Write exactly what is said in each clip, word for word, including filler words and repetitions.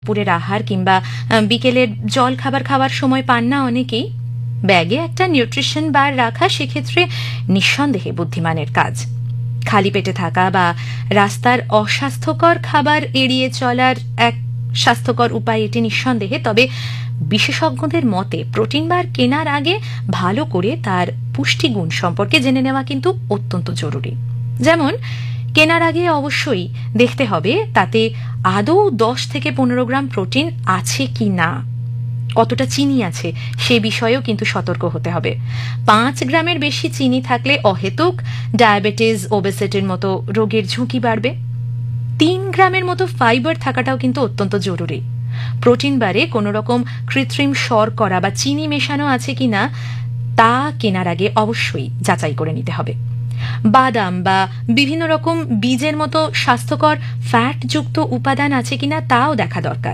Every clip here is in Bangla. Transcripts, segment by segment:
দুপুরের আহার কিংবা বিকেলের জল খাবার খাওয়ার সময় পান না অনেকেই, ব্যাগে একটা নিউট্রিশন বার রাখা সেক্ষেত্রে নিঃসন্দেহে বুদ্ধিমানের কাজ। খালি পেটে থাকা বা রাস্তার অস্বাস্থ্যকর খাবার এড়িয়ে চলার এক স্বাস্থ্যকর উপায় এটি নিঃসন্দেহে। তবে বিশেষজ্ঞদের মতে প্রোটিন বার কেনার আগে ভালো করে তার পুষ্টিগুণ সম্পর্কে জেনে নেওয়া কিন্তু অত্যন্ত জরুরি। যেমন কেনার আগে অবশ্যই দেখতে হবে তাতে আদৌ দশ থেকে পনেরো গ্রাম প্রোটিন আছে কি না, কতটা চিনি আছে সে বিষয়েও কিন্তু সতর্ক হতে হবে। পাঁচ গ্রামের বেশি চিনি থাকলে অহেতুক ডায়াবেটিস, ওবেসিটির মতো রোগের ঝুঁকি বাড়বে। তিন গ্রামের মতো ফাইবার থাকাটাও কিন্তু অত্যন্ত জরুরি। প্রোটিন বারে কোনো রকম কৃত্রিম শর্করা বা চিনি মেশানো আছে কিনা তা কেনার আগে অবশ্যই যাচাই করে নিতে হবে। বাদাম বা বিভিন্ন রকম বীজের মতো স্বাস্থ্যকর ফ্যাটযুক্ত উপাদান আছে কিনা তাও দেখা দরকার।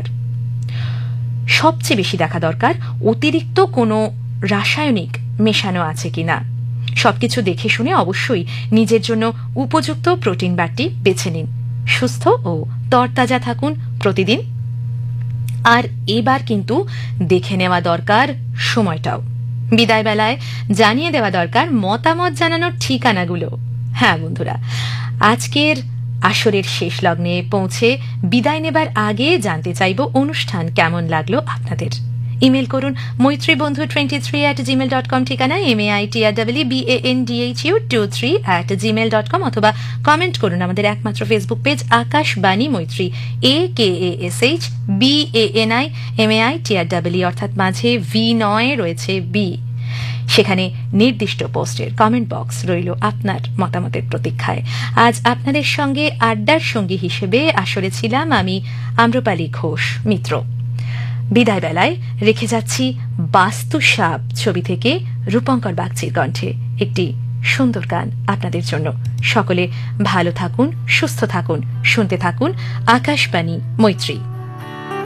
সবচেয়ে বেশি দেখা দরকার অতিরিক্ত কোনো রাসায়নিক মেশানো আছে কিনা। সবকিছু দেখে শুনে অবশ্যই নিজের জন্য উপযুক্ত প্রোটিন বারটি বেছে নিন। সুস্থ ও তরতাজা থাকুন প্রতিদিন। আর এবার কিন্তু দেখে নেওয়া দরকার সময়টাও। বিদায় বেলায় জানিয়ে দেওয়া দরকার মতামত জানানোর ঠিকানাগুলো। হ্যাঁ বন্ধুরা, আজকের আসরের শেষ লগ্নে পৌঁছে বিদায় নেবার আগে জানতে চাইব অনুষ্ঠান কেমন লাগলো আপনাদের। ইমেল করুন মৈত্রী বন্ধু twenty three at Gmail dot com ঠিকানায়, M A I T R W B A N D H U two three at Gmail dot com, অথবা কমেন্ট করুন আমাদের একমাত্র ফেসবুক পেজ আকাশবাণী মৈত্রী, এ কে A S H B A N I M A I T R W, অর্থাৎ মাঝে ভি নয় রয়েছে বি। সেখানে নির্দিষ্ট পোস্টের কমেন্ট বক্স রইল আপনার মতামতের প্রতীক্ষায়। আজ আপনাদের সঙ্গে আড্ডার সঙ্গী হিসেবে আসরে ছিলাম আমি আম্রপালি ঘোষ মিত্র। বিদায় বেলায় রেখে যাচ্ছি বাস্তু সাপ ছবি থেকে রূপঙ্কর বাগচির কণ্ঠে একটি সুন্দর গান আপনাদের জন্য। সকলে ভালো থাকুন, সুস্থ থাকুন, শুনতে থাকুন আকাশবাণী মৈত্রী।